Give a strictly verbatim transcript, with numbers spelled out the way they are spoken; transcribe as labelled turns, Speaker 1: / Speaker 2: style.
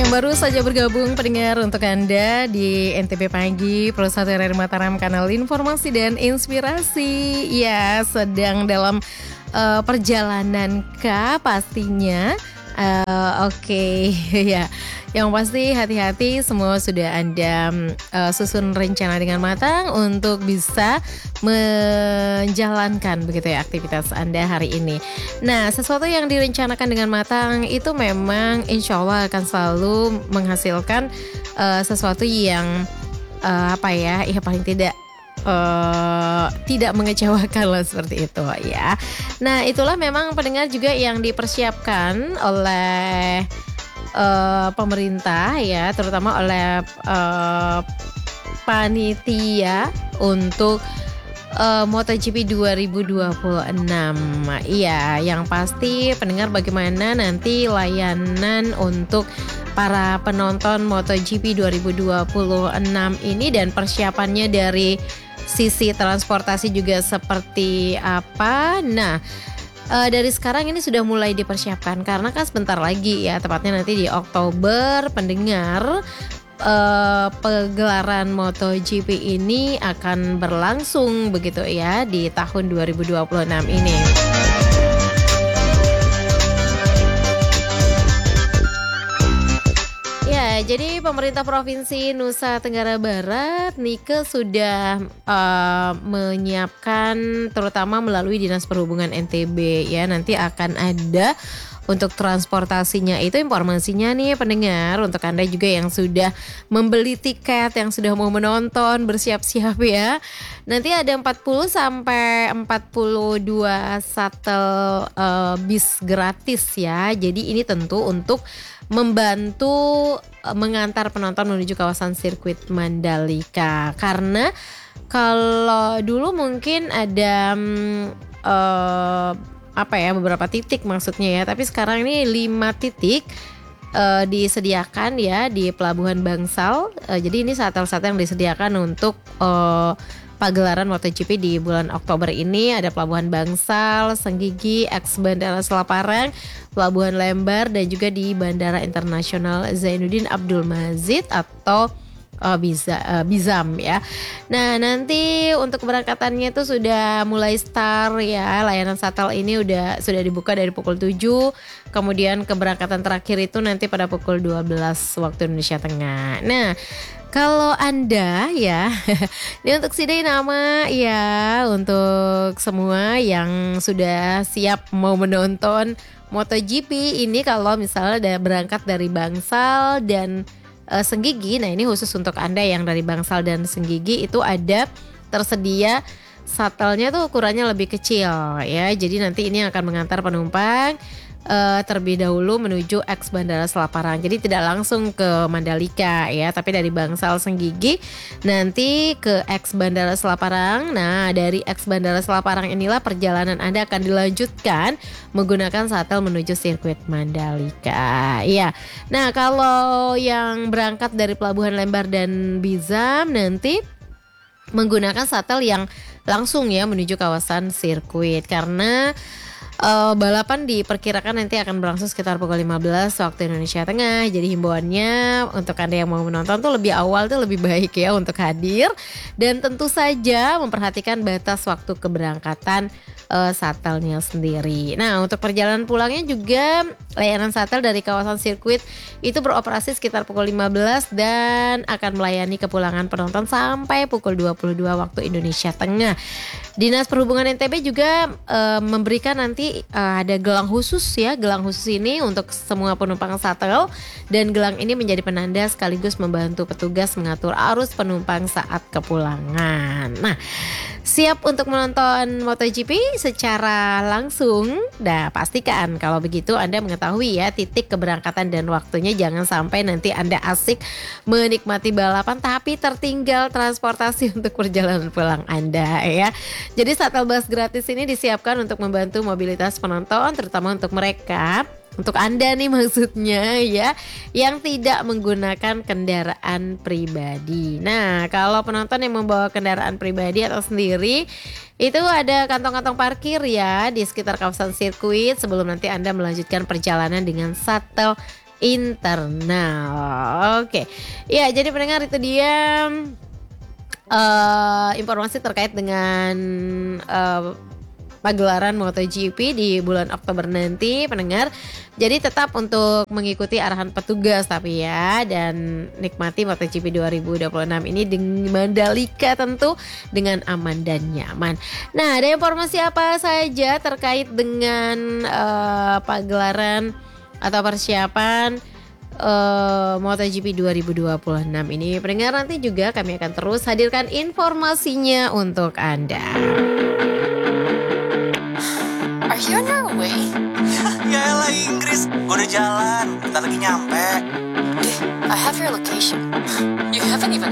Speaker 1: Baru saja bergabung pendengar untuk Anda di N T B Pagi, Pro satu R R Mataram, kanal informasi dan inspirasi. Ya, sedang dalam uh, perjalanan kah pastinya? Uh, Oke, okay. Ya. Yang pasti hati-hati, semua sudah Anda uh, susun rencana dengan matang untuk bisa menjalankan begitu ya aktivitas Anda hari ini. Nah, sesuatu yang direncanakan dengan matang itu memang insya Allah akan selalu menghasilkan uh, sesuatu yang uh, apa ya, ya paling tidak Uh, tidak mengecewakan lah seperti itu ya. Nah, itulah memang pendengar juga yang dipersiapkan oleh uh, pemerintah ya, terutama oleh uh, panitia untuk uh, MotoGP dua ribu dua puluh enam. Iya, yang pasti pendengar bagaimana nanti layanan untuk para penonton MotoGP dua ribu dua puluh enam ini dan persiapannya dari sisi transportasi juga seperti apa. Nah, e, dari sekarang ini sudah mulai dipersiapkan karena kan sebentar lagi ya, tepatnya nanti di Oktober pendengar e, pegelaran MotoGP ini akan berlangsung begitu ya di tahun dua ribu dua puluh enam ini. Jadi pemerintah Provinsi Nusa Tenggara Barat, Nike sudah uh, menyiapkan terutama melalui Dinas Perhubungan N T B ya, nanti akan ada untuk transportasinya itu informasinya nih pendengar untuk Anda juga yang sudah membeli tiket, yang sudah mau menonton, bersiap-siap ya. Nanti ada empat puluh sampai empat puluh dua shuttle uh, bis gratis ya. Jadi ini tentu untuk membantu mengantar penonton menuju kawasan sirkuit Mandalika. Karena kalau dulu mungkin ada uh, apa ya beberapa titik maksudnya ya, tapi sekarang ini lima titik uh, disediakan ya di Pelabuhan Bangsal. Uh, jadi ini shuttle-shuttle yang disediakan untuk uh, pagelaran MotoGP di bulan Oktober ini. Ada Pelabuhan Bangsal, Senggigi, ex Bandara Selaparang, Pelabuhan Lembar, dan juga di Bandara Internasional Zainuddin Abdul Majid atau uh, Biza, uh, Bizam ya. Nah, nanti untuk keberangkatannya itu sudah mulai start ya. Layanan shuttle ini udah sudah dibuka dari pukul tujuh. Kemudian keberangkatan terakhir itu nanti pada pukul dua belas waktu Indonesia Tengah. Nah, kalau Anda ya, ini untuk sidai nama ya untuk semua yang sudah siap mau menonton MotoGP ini, kalau misalnya ada berangkat dari Bangsal dan uh, Senggigi. Nah, ini khusus untuk Anda yang dari Bangsal dan Senggigi itu ada tersedia shuttle-nya tuh ukurannya lebih kecil ya. Jadi nanti ini akan mengantar penumpang Uh, terlebih dahulu menuju ex Bandara Selaparang. Jadi tidak langsung ke Mandalika ya, tapi dari Bangsal Senggigi nanti ke ex Bandara Selaparang. Nah, dari ex Bandara Selaparang inilah perjalanan Anda akan dilanjutkan menggunakan shuttle menuju sirkuit Mandalika. Iya. Nah, kalau yang berangkat dari Pelabuhan Lembar dan Bizam nanti menggunakan shuttle yang langsung ya menuju kawasan sirkuit, karena Uh, balapan diperkirakan nanti akan berlangsung sekitar pukul lima belas waktu Indonesia Tengah. Jadi himbauannya untuk Anda yang mau menonton tuh lebih awal tuh lebih baik ya untuk hadir. Dan tentu saja memperhatikan batas waktu keberangkatan uh, shuttle-nya sendiri. Nah, untuk perjalanan pulangnya juga layanan shuttle dari kawasan sirkuit itu beroperasi sekitar pukul lima belas dan akan melayani kepulangan penonton sampai pukul dua puluh dua waktu Indonesia Tengah. Dinas Perhubungan N T B juga uh, memberikan nanti Uh, ada gelang khusus ya. Gelang khusus ini untuk semua penumpang shuttle, dan gelang ini menjadi penanda sekaligus membantu petugas mengatur arus penumpang saat kepulangan. Nah, siap untuk menonton MotoGP secara langsung? Nah, pastikan kalau begitu Anda mengetahui ya titik keberangkatan dan waktunya. Jangan sampai nanti Anda asik menikmati balapan tapi tertinggal transportasi untuk perjalanan pulang Anda ya. Jadi shuttle bus gratis ini disiapkan untuk membantu mobilitas penonton, terutama untuk mereka, untuk Anda nih maksudnya ya, yang tidak menggunakan kendaraan pribadi. Nah, kalau penonton yang membawa kendaraan pribadi atau sendiri, itu ada kantong-kantong parkir ya di sekitar kawasan sirkuit sebelum nanti Anda melanjutkan perjalanan dengan shuttle internal. Oke, ya jadi pendengar itu dia uh, informasi terkait dengan uh, pagelaran MotoGP di bulan Oktober nanti, pendengar. Jadi tetap untuk mengikuti arahan petugas tapi ya, dan nikmati MotoGP dua ribu dua puluh enam ini dengan Mandalika tentu dengan aman dan nyaman. Nah, ada informasi apa saja terkait dengan uh, pagelaran atau persiapan uh, MotoGP dua ribu dua puluh enam ini, pendengar, nanti juga kami akan terus hadirkan informasinya untuk Anda.
Speaker 2: Are you on your way?
Speaker 3: Ya elah Inggris, gue udah jalan, bentar lagi nyampe.
Speaker 2: I have your location. You haven't even